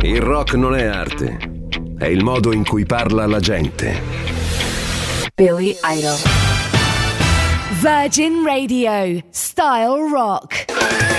Il rock non è arte, è il modo in cui parla la gente. Billy Idol. Virgin Radio, Style Rock.